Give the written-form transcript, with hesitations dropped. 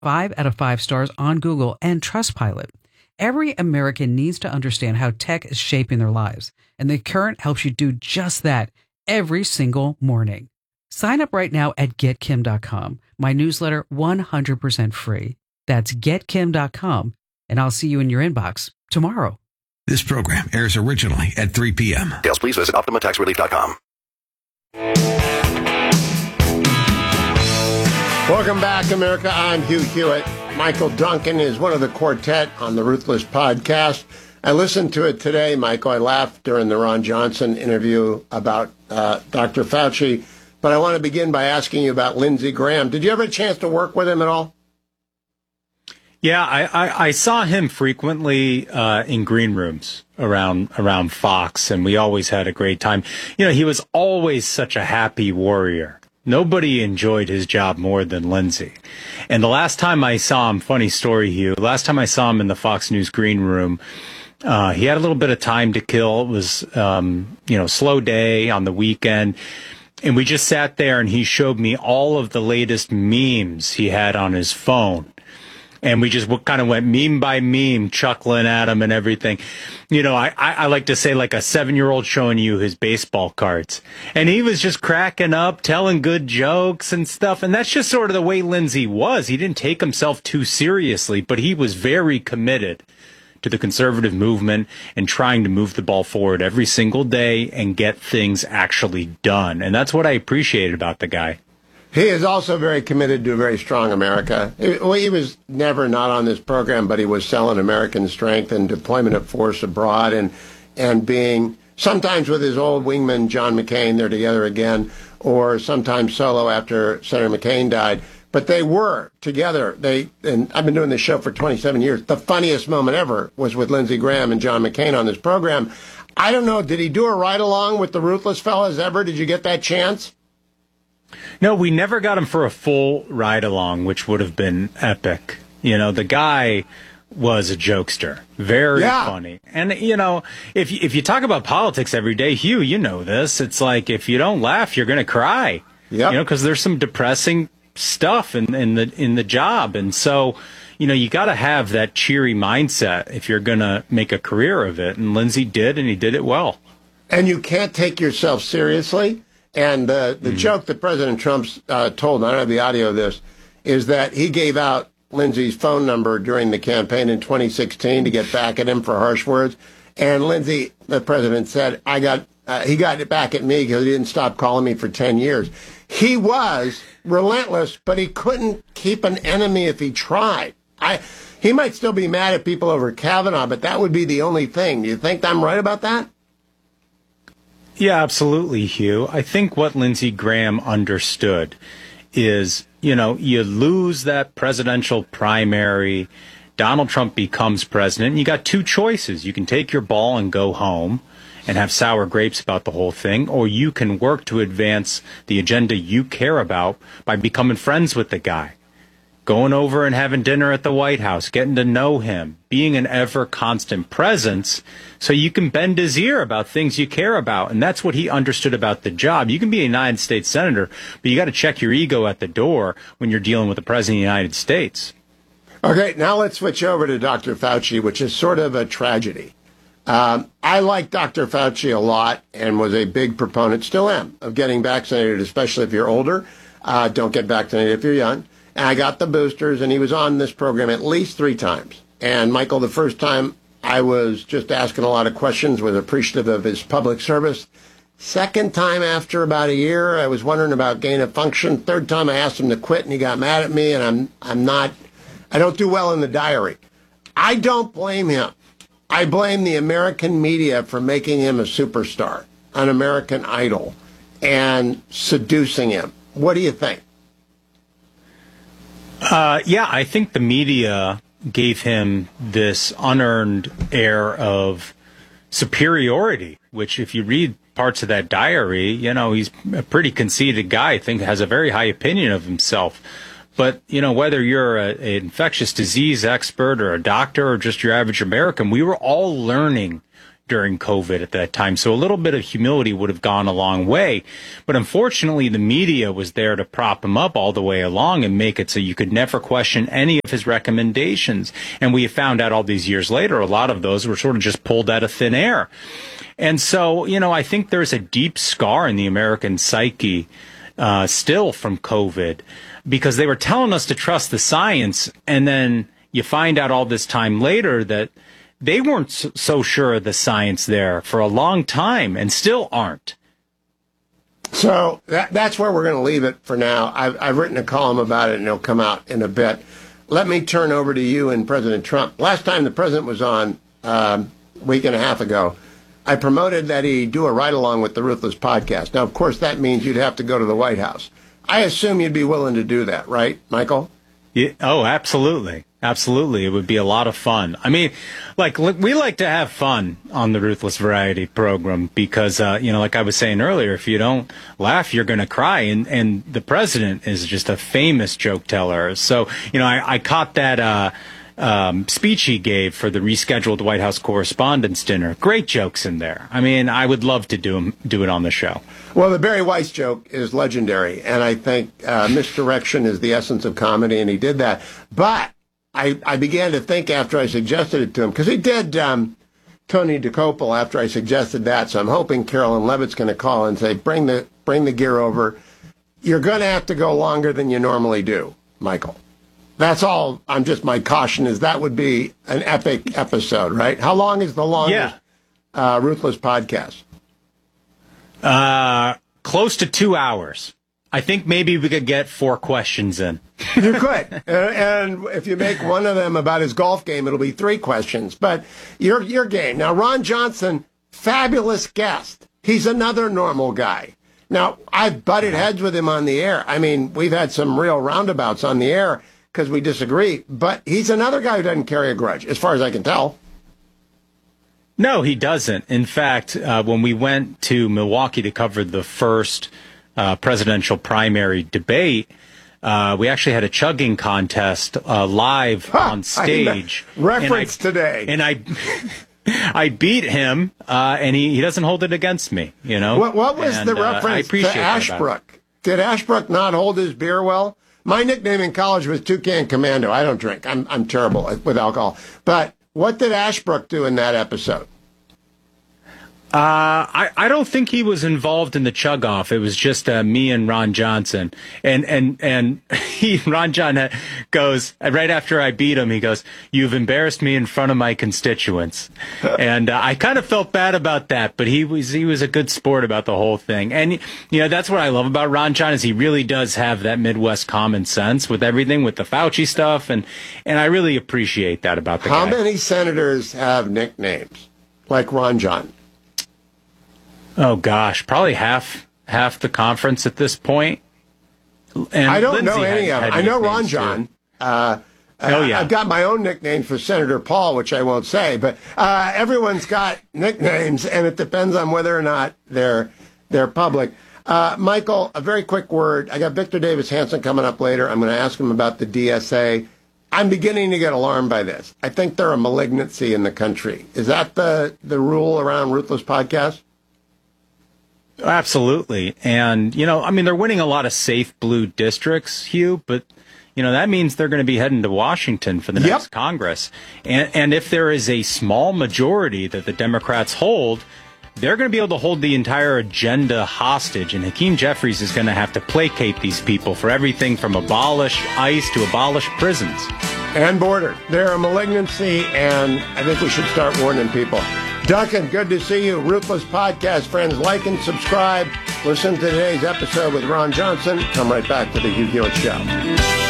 5 out of 5 stars on Google and Trustpilot. Every American needs to understand how tech is shaping their lives, and The Current helps you do just that every single morning. Sign up right now at getkim.com. My newsletter 100% free. That's getkim.com, and I'll see you in your inbox tomorrow. This program airs originally at 3 p.m. Details, please visit OptimaTaxRelief.com. Welcome back, America. I'm Hugh Hewitt. Michael Duncan is one of the quartet on the Ruthless podcast. I listened to it today, Michael. I laughed during the Ron Johnson interview about Dr. Fauci, but I want to begin by asking you about Lindsey Graham. Did you ever have a chance to work with him at all? Yeah, I saw him frequently in green rooms around Fox, and we always had a great time. You know, he was always such a happy warrior. Nobody enjoyed his job more than Lindsey. And the last time I saw him, funny story, Hugh, last time I saw him in the Fox News green room, he had a little bit of time to kill. It was, slow day on the weekend. And we just sat there and he showed me all of the latest memes he had on his phone. And we just kind of went meme by meme, chuckling at him and everything. You know, I like to say like a 7-year-old showing you his baseball cards. And he was just cracking up, telling good jokes and stuff. And that's just sort of the way Lindsey was. He didn't take himself too seriously, but he was very committed to the conservative movement and trying to move the ball forward every single day and get things actually done. And that's what I appreciated about the guy. He is also very committed to a very strong America. He was never not on this program, but he was selling American strength and deployment of force abroad and being sometimes with his old wingman, John McCain, they're together again, or sometimes solo after Senator McCain died. But they were together. And I've been doing this show for 27 years. The funniest moment ever was with Lindsey Graham and John McCain on this program. I don't know, did he do a ride-along with the Ruthless fellas ever? Did you get that chance? No, we never got him for a full ride along, which would have been epic. You know, the guy was a jokester, very funny. And, you know, if you talk about politics every day, Hugh, you know this. It's like if you don't laugh, you're going to cry. Yep. You know, because there's some depressing stuff in the job. And so, you know, you got to have that cheery mindset if you're going to make a career of it. And Lindsey did, and he did it well. And you can't take yourself seriously. And the joke that President Trump told, I don't have the audio of this, is that he gave out Lindsey's phone number during the campaign in 2016 to get back at him for harsh words. And Lindsey, the president, said, he got it back at me because he didn't stop calling me for 10 years. He was relentless, but he couldn't keep an enemy if he tried. He might still be mad at people over Kavanaugh, but that would be the only thing. Do you think I'm right about that? Yeah, absolutely, Hugh. I think what Lindsey Graham understood is, you know, you lose that presidential primary, Donald Trump becomes president, and you got two choices. You can take your ball and go home and have sour grapes about the whole thing, or you can work to advance the agenda you care about by becoming friends with the guy, going over and having dinner at the White House, getting to know him, being an ever-constant presence so you can bend his ear about things you care about. And that's what he understood about the job. You can be a United States senator, but you got to check your ego at the door when you're dealing with the president of the United States. Okay, now let's switch over to Dr. Fauci, which is sort of a tragedy. I like Dr. Fauci a lot and was a big proponent, still am, of getting vaccinated, especially if you're older. Don't get vaccinated if you're young. And I got the boosters, and he was on this program at least 3 times. And, Michael, the first time I was just asking a lot of questions, was appreciative of his public service. Second time after about a year, I was wondering about gain of function. Third time I asked him to quit, and he got mad at me, and I don't do well in the diary. I don't blame him. I blame the American media for making him a superstar, an American Idol, and seducing him. What do you think? Yeah, I think the media gave him this unearned air of superiority, which if you read parts of that diary, you know, he's a pretty conceited guy, I think has a very high opinion of himself. But, you know, whether you're an infectious disease expert or a doctor or just your average American, we were all learning during COVID at that time. So a little bit of humility would have gone a long way. But unfortunately, the media was there to prop him up all the way along and make it so you could never question any of his recommendations. And we found out all these years later, a lot of those were sort of just pulled out of thin air. And so, I think there's a deep scar in the American psyche still from COVID, because they were telling us to trust the science, and then you find out all this time later that they weren't so sure of the science there for a long time and still aren't. So that's where we're going to leave it for now. I've written a column about it, and it'll come out in a bit. Let me turn over to you and President Trump. Last time the president was on, a week and a half ago, I promoted that he do a ride-along with the Ruthless podcast. Now, of course, that means you'd have to go to the White House. I assume you'd be willing to do that, right, Michael? Yeah, oh, absolutely. Absolutely. It would be a lot of fun. I mean, we like to have fun on the Ruthless Variety program because, like I was saying earlier, if you don't laugh, you're going to cry. And the president is just a famous joke teller. So, I caught that speech he gave for the rescheduled White House Correspondents' Dinner. Great jokes in there. I mean, I would love to do it on the show. Well, the Barry Weiss joke is legendary, and I think misdirection is the essence of comedy, and he did that. But I began to think after I suggested it to him, because he did Tony DeCopel after I suggested that, so I'm hoping Carolyn Levitt's going to call and say, bring the gear over. You're going to have to go longer than you normally do, Michael. That's all. My caution is that would be an epic episode, right? How long is the longest Ruthless podcast? Close to 2 hours. I think maybe we could get 4 questions in. You could. And if you make one of them about his golf game, it'll be 3 questions. But your game. Now, Ron Johnson, fabulous guest. He's another normal guy. Now, I've butted heads with him on the air. I mean, we've had some real roundabouts on the air because we disagree. But he's another guy who doesn't carry a grudge, as far as I can tell. No, he doesn't. In fact, when we went to Milwaukee to cover the first presidential primary debate, we actually had a chugging contest live on stage. Reference today. And I beat him, and he doesn't hold it against me, What was the reference to Ashbrook? Did Ashbrook not hold his beer well? My nickname in college was Toucan Commando. I don't drink. I'm terrible with alcohol. But what did Ashbrook do in that episode? I don't think he was involved in the chug off. It was just me and Ron Johnson, and Ron John goes right after I beat him. He goes, "You've embarrassed me in front of my constituents," and I kind of felt bad about that. But he was a good sport about the whole thing, and that's what I love about Ron John is he really does have that Midwest common sense with everything, with the Fauci stuff, and I really appreciate that about the guy. How many senators have nicknames like Ron John? Oh gosh, probably half the conference at this point. And I don't know any of them. I know Ron John. Oh yeah, I've got my own nickname for Senator Paul, which I won't say. But everyone's got nicknames, and it depends on whether or not they're public. Michael, a very quick word. I got Victor Davis Hanson coming up later. I'm going to ask him about the DSA. I'm beginning to get alarmed by this. I think they're a malignancy in the country. Is that the rule around Ruthless Podcast? Absolutely. And, they're winning a lot of safe blue districts, Hugh, but, that means they're going to be heading to Washington for the next Congress. And if there is a small majority that the Democrats hold, they're going to be able to hold the entire agenda hostage. And Hakeem Jeffries is going to have to placate these people for everything from abolish ICE to abolish prisons. And border. They're a malignancy, and I think we should start warning people. Duncan, good to see you. Ruthless Podcast, friends. Like and subscribe. Listen to today's episode with Ron Johnson. Come right back to the Hugh Hewitt Show.